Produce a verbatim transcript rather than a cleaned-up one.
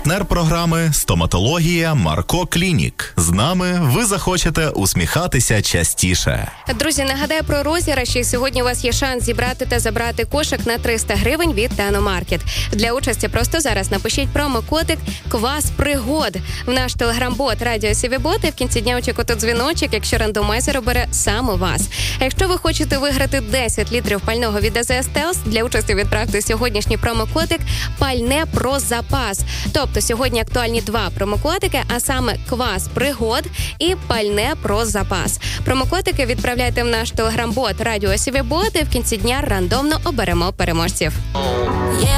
Партнер програми «Стоматологія Марко Клінік». З нами ви захочете усміхатися частіше. Друзі, нагадаю про розіграші. Сьогодні у вас є шанс зібрати та забрати кошик на триста гривень від Таномаркет. Для участі просто зараз напишіть промокодик «Квас пригод» в наш телеграм-бот «Радіо Сівібот» і в кінці дня очікуйте дзвіночок, якщо рандомайзер обере саме вас. А якщо ви хочете виграти десять літрів пального від АЗС Телс, для участі відправте сьогоднішній промокодик «Пальне про запас». Тобто сьогодні актуальні два промокодики, а саме «Квас пригод» і «Пальне про запас». Промокодики відправляйте в наш телеграм-бот «Радіо Сівібот» і в кінці дня рандомно оберемо переможців.